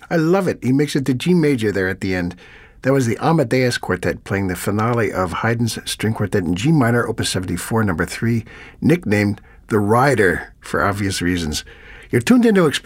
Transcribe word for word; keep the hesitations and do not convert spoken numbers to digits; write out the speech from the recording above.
I love it. He makes it to G major there at the end. That was the Amadeus Quartet playing the finale of Haydn's String Quartet in G minor, Opus seventy-four, number three, nicknamed The Rider for obvious reasons. You're tuned into Express